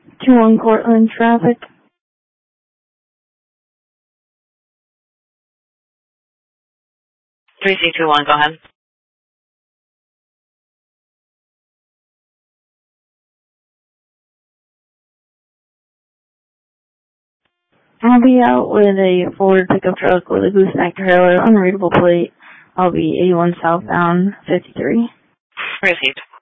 21 Cortland traffic. Three C21, go ahead. I'll be out with a Ford pickup truck with a gooseneck trailer, unreadable plate. I'll be 81 southbound, 53. Received.